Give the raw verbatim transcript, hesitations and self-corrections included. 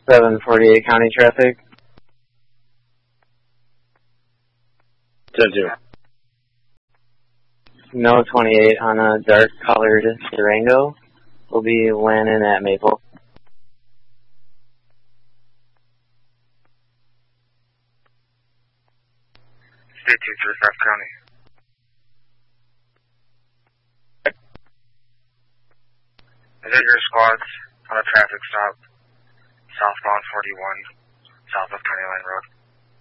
seven forty-eight county traffic. ten zero. No twenty-eight on a dark colored Durango. We'll be landing at Maple. State two three five County. Is it your squads on a traffic stop southbound forty-one, south of County Line Road?